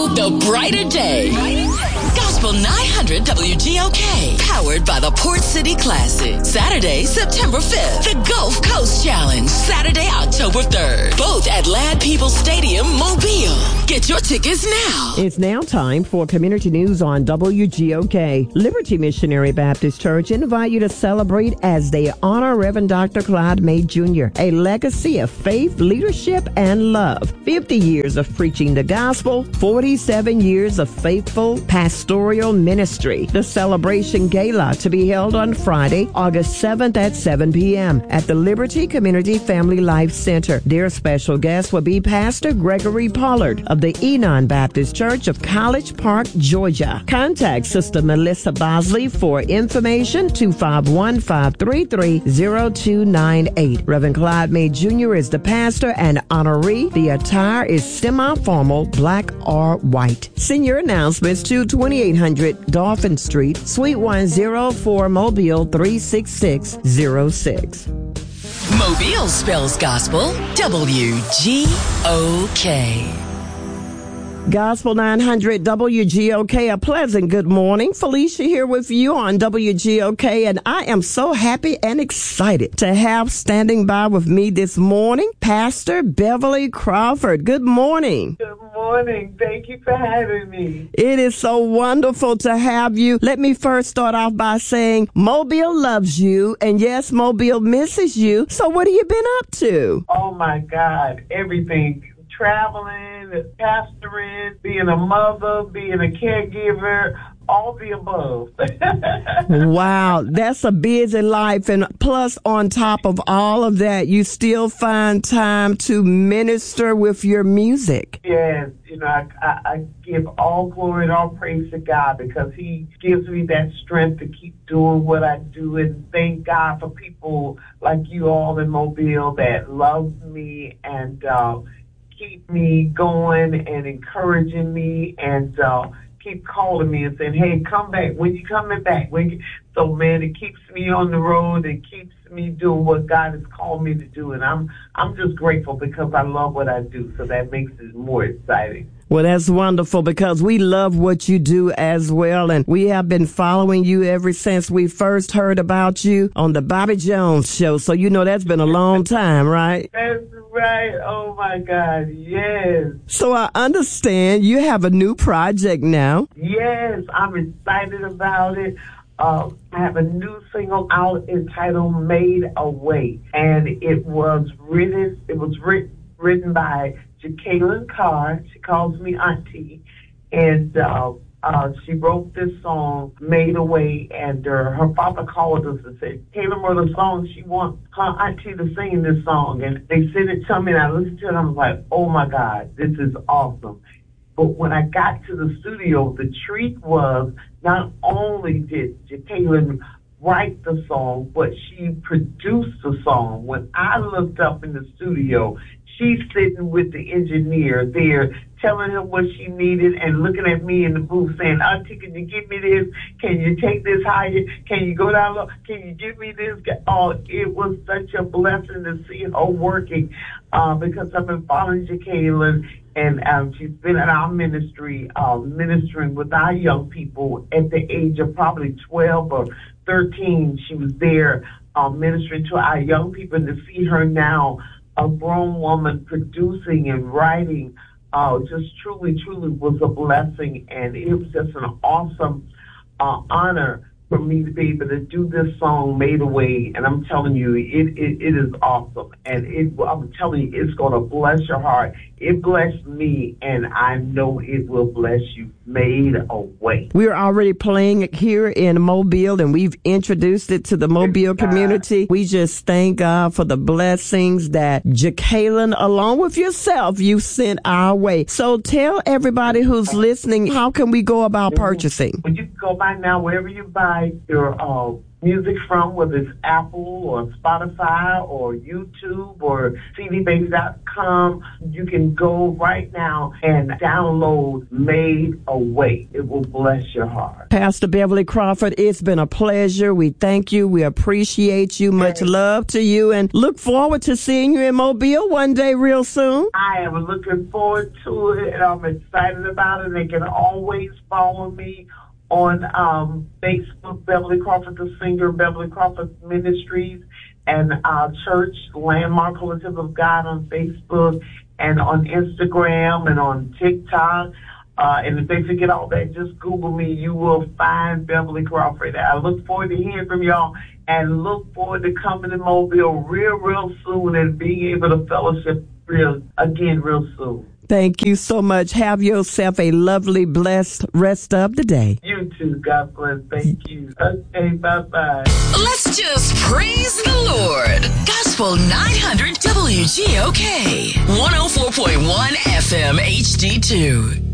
the brighter day. Gospel 900 WGOK, powered by the Port City Classic. Saturday, September 5th, the Gulf Coast Challenge. Saturday, October 3rd, both at Ladd Peoples Stadium, Mobile. Get your tickets now. It's now time for community news on WGOK. Liberty Missionary Baptist Church invite you to celebrate as they honor Reverend Dr. Clyde May Jr., a legacy of faith, leadership, and love. 50 years of preaching the gospel, 47 years of faithful pastoral ministry. The celebration gala to be held on Friday, August 7th at 7 p.m. at the Liberty Community Family Life Center. Their special guest will be Pastor Gregory Pollard of the Enon Baptist Church of College Park, Georgia. Contact Sister Melissa Bosley for information, 251-533-0298. Reverend Clyde May Jr. is the pastor and honoree. The attire is semi-formal, black or white. Send your announcements to 2800 Dolphin Street, Suite 104, Mobile 36606. Mobile spells gospel WGOK. Gospel 900 WGOK, a pleasant good morning. Felicia here with you on WGOK, and I am so happy and excited to have standing by with me this morning, Pastor Beverly Crawford. Good morning. Good morning. Thank you for having me. It is so wonderful to have you. Let me first start off by saying Mobile loves you, and yes, Mobile misses you. So what have you been up to? Oh, my God. Everything. Traveling, pastoring, being a mother, being a caregiver, all the above. Wow, that's a busy life. And plus, on top of all of that, you still find time to minister with your music. Yes, I give all glory and all praise to God because He gives me that strength to keep doing what I do. And thank God for people like you all in Mobile that love me and keep me going and encouraging me and keep calling me and saying, hey, come back. When you coming back? So, man, it keeps me on the road. It keeps me doing what God has called me to do. And I'm just grateful because I love what I do. So that makes it more exciting. Well, that's wonderful because we love what you do as well. And we have been following you ever since we first heard about you on the Bobby Jones show. So, that's been a long time, right? That's right. Oh, my God. Yes. So I understand you have a new project now. Yes, I'm excited about it. I have a new single out entitled Made Away. And it was written by Jacqueline Carr. She calls me Auntie. And she wrote this song, Made Away, and her father called us and said, Kayla wrote a song. She wants her auntie to sing this song. And they sent it to me, and I listened to it, and I was like, oh, my God, this is awesome. But when I got to the studio, the treat was not only did Jacqueline write the song, but she produced the song. When I looked up in the studio, she's sitting with the engineer there, telling her what she needed and looking at me in the booth saying, Auntie, can you give me this? Can you take this higher? Can you go down low? Can you give me this? Oh, it was such a blessing to see her working because I've been following Jacqueline and she's been in our ministry, ministering with our young people at the age of probably 12 or 13. She was there ministering to our young people, and to see her now, a grown woman producing and writing, just truly was a blessing. And it was just an awesome honor for me to be able to do this song, Made Away. And I'm telling you, it is awesome. And I'm telling you, it's going to bless your heart. It blessed me, and I know it will bless you. Made Away. We're already playing it here in Mobile, and we've introduced it to the Mobile community. We just thank God for the blessings that Jacqueline, along with yourself, you sent our way. So tell everybody who's listening, how can we go about purchasing? Well, you can go by now wherever you buy your music from, whether it's Apple or Spotify or YouTube or cdbaby.com. You can go right now and download Made Away. It will bless your heart. Pastor Beverly Crawford, it's been a pleasure. We thank you. We appreciate you. Much love to you and look forward to seeing you in Mobile one day real soon. I am looking forward to it, and I'm excited about it. They can always follow me on Facebook, Beverly Crawford the Singer, Beverly Crawford Ministries, and our church, Landmark Collective of God, on Facebook, and on Instagram, and on TikTok. And if they forget all that, just Google me. You will find Beverly Crawford. I look forward to hearing from y'all and look forward to coming to Mobile real soon and being able to fellowship real soon. Thank you so much. Have yourself a lovely, blessed rest of the day. You too. God bless. Thank you. Okay, bye-bye. Let's just praise the Lord. Gospel 900 WGOK 104.1 FM HD2.